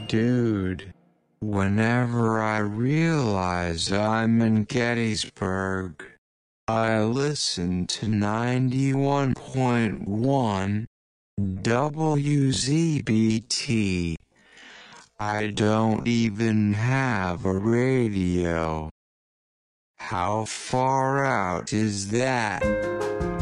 Dude, whenever I realize I'm in Gettysburg, I listen to 91.1 WZBT. I don't even have a radio. How far out is that?